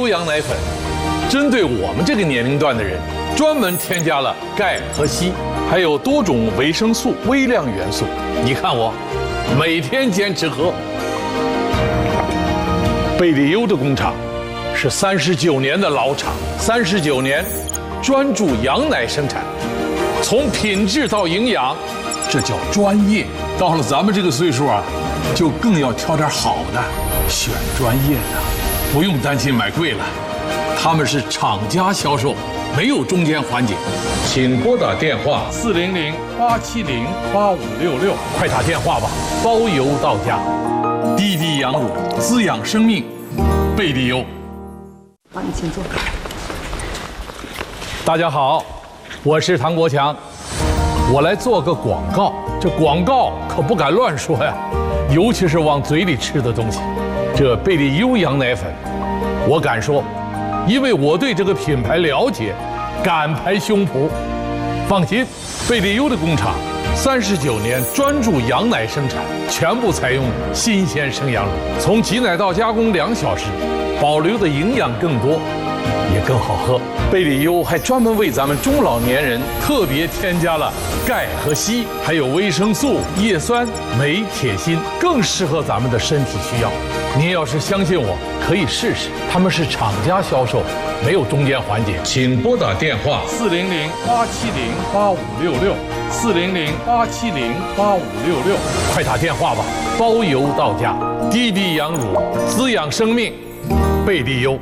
优羊奶粉针对我们这个年龄段的人，专门添加了钙和硒，还有多种维生素、微量元素。你看我，每天坚持喝。贝利优的工厂是39年的老厂，39年专注羊奶生产，从品质到营养，这叫专业。到了咱们这个岁数啊，就更要挑点好的，选专业的，不用担心买贵了。他们是厂家销售，没有中间环节。请拨打电话400-870-8566，快打电话吧，包邮到家。滴滴羊乳，滋养生命，贝利优。 好，你请坐。 大家好，我是唐国强，我来做个广告。这广告可不敢乱说呀，尤其是往嘴里吃的东西。这贝利优羊奶粉，我敢说，因为我对这个品牌了解，敢拍胸脯。放心，贝利优的工厂39年专注羊奶生产，全部采用新鲜生羊乳，从挤奶到加工2小时，保留的营养更多，也更好喝。贝利优还专门为咱们中老年人特别添加了钙和硒，还有维生素、叶酸、镁、铁、锌，更适合咱们的身体需要。您要是相信我，可以试试。他们是厂家销售，没有中间环节。请拨打电话400-870-8566，400-870-8566，快打电话吧，包邮到家。滴滴羊乳，滋养生命，贝利优。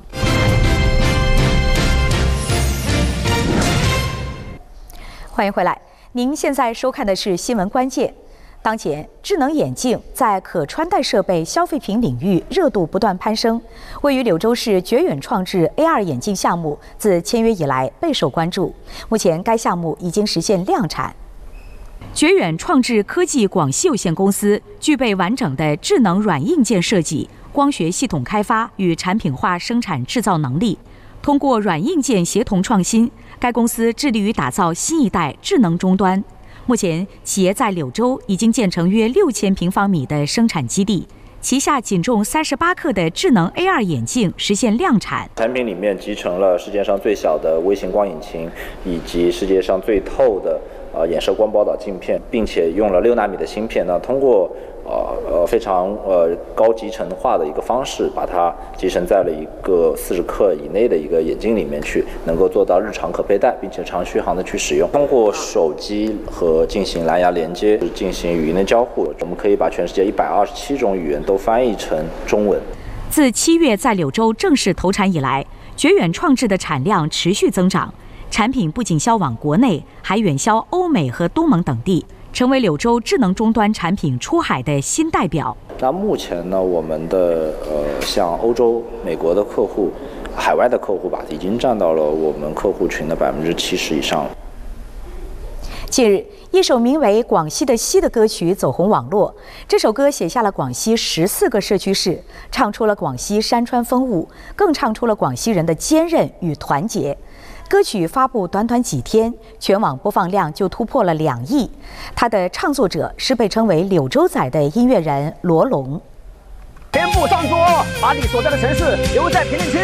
欢迎回来，您现在收看的是新闻关键。当前，智能眼镜在可穿戴设备消费品领域热度不断攀升。位于柳州市觉远创智 AR 眼镜项目自签约以来备受关注，目前该项目已经实现量产。觉远创智科技广西有限公司具备完整的智能软硬件设计、光学系统开发与产品化生产制造能力。通过软硬件协同创新，该公司致力于打造新一代智能终端。目前，企业在柳州已经建成约6000平方米的生产基地，旗下仅重38克的智能 AR 眼镜实现量产。 产品里面集成了世界上最小的微型光引擎，以及世界上最透的衍射光宝岛镜片，并且用了6纳米的芯片。那通过非常高集成化的一个方式，把它集成在了一个40克以内的一个眼镜里面去，能够做到日常可佩戴，并且长续航的去使用。通过手机和进行蓝牙连接，进行语音的交互，我们可以把全世界127种语言都翻译成中文。 自7月在柳州正式投产以来，觉远创智的产量持续增长，产品不仅销往国内，还远销欧美和东盟等地，成为柳州智能终端产品出海的新代表。 那目前呢，我们的像欧洲、美国的客户、海外的客户吧，已经占到了我们客户群的70%以上了。 近日，一首名为《广西的溪》的歌曲走红网络。这首歌写下了广西14个社区市，唱出了广西山川风物，更唱出了广西人的坚韧与团结。歌曲发布短短几天，全网播放量就突破了2亿。它的唱作者是被称为柳州仔的音乐人罗龙。 全部上桌，把你所在的城市留在评论区。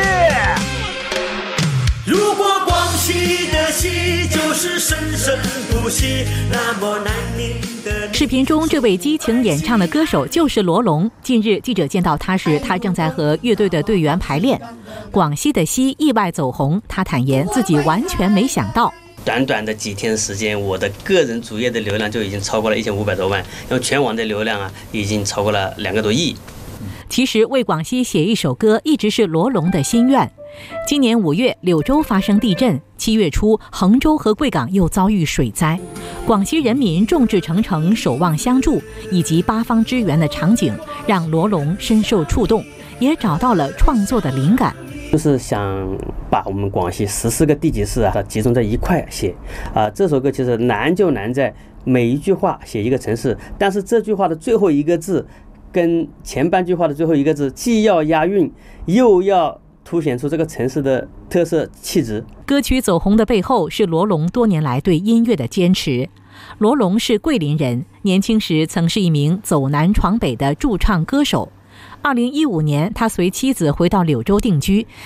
如果广西的溪就是生生不息，那么南宁的视频中这位激情演唱的歌手就是罗龙。近日记者见到他时，他正在和乐队的队员排练。广西的溪意外走红，他坦言自己完全没想到。 短短的几天时间，我的个人主页的流量就已经超过了1500多万，然后全网的流量已经超过了2个多亿。 其实为广西写一首歌一直是罗龙的心愿。今年5月，柳州发生地震；7月初，衡州和贵港又遭遇水灾。广西人民众志成城，守望相助，以及八方支援的场景，让罗龙深受触动，也找到了创作的灵感。 就是想把我们广西14个地级市集中在一块写这首歌其实难就难在每一句话写一个城市，但是这句话的最后一个字跟前半句话的最后一个字既要押韵，又要凸显出这个城市的特色气质。 歌曲走红的背后是罗龙多年来对音乐的坚持。罗龙是桂林人，年轻时曾是一名走南闯北的驻唱歌手。2015年，他随妻子回到柳州定居，